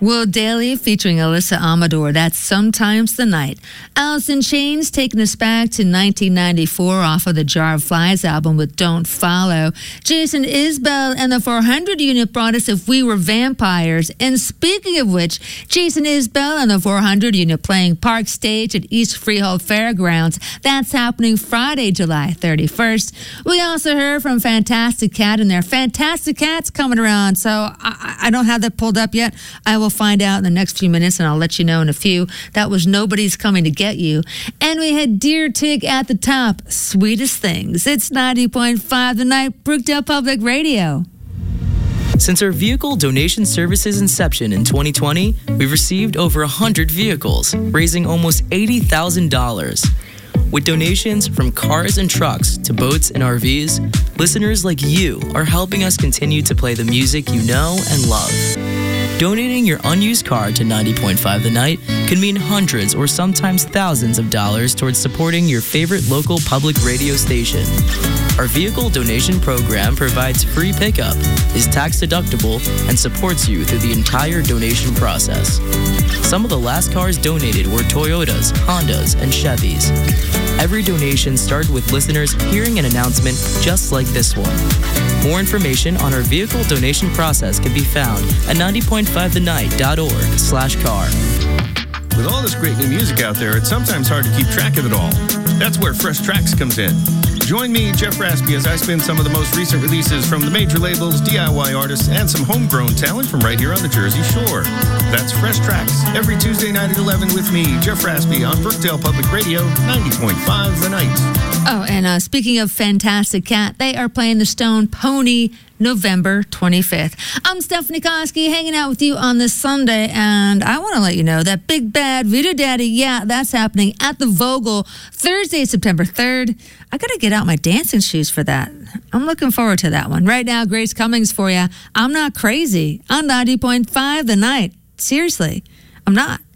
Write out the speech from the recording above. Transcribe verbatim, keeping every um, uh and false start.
Will Daly featuring Alyssa Amador, that's Sometimes the Night. Alice in Chains taking us back to nineteen ninety-four off of the Jar of Flies album with Don't Follow. Jason Isbell and the four hundred unit brought us If We Were Vampires. And speaking of which, Jason Isbell and the four hundred unit playing Park Stage at East Freehold Fairgrounds. That's happening Friday, July thirty-first. We also heard from Fantastic Cat and their Fantastic Cat's coming around. So I, I don't have that pulled up yet. I will find out in the next few minutes, and I'll let you know in a few. That was Nobody's Coming to Get You. And we had Deer Tick at the top, Sweetest Things. It's ninety point five The Night, Brookdale Public Radio. Since our vehicle donation service's inception in twenty twenty, we've received over one hundred vehicles, raising almost eighty thousand dollars. With donations from cars and trucks to boats and R Vs, listeners like you are helping us continue to play the music you know and love. Donating your unused car to ninety point five The Night can mean hundreds or sometimes thousands of dollars towards supporting your favorite local public radio station. Our vehicle donation program provides free pickup, is tax deductible, and supports you through the entire donation process. Some of the last cars donated were Toyotas, Hondas, and Chevys. Every donation started with listeners hearing an announcement just like this one. More information on our vehicle donation process can be found at ninety point five the night dot org slash car. With all this great new music out there, it's sometimes hard to keep track of it all. That's where Fresh Tracks comes in. Join me, Jeff Raspy, as I spin some of the most recent releases from the major labels, D I Y artists, and some homegrown talent from right here on the Jersey Shore. That's Fresh Tracks, every Tuesday night at eleven with me, Jeff Raspy, on Brookdale Public Radio, ninety point five The Night. Oh, and uh, speaking of Fantastic Cat, they are playing the Stone Pony November twenty-fifth. I'm Stephanie Koski, hanging out with you on this Sunday, and I want to let you know that Big Bad Voodoo Daddy, yeah, that's happening at the Vogel Thursday, September third. I got to get out my dancing shoes for that. I'm looking forward to that one. Right now, Grace Cummings for you. I'm not crazy on ninety point five The Night. Seriously, I'm not.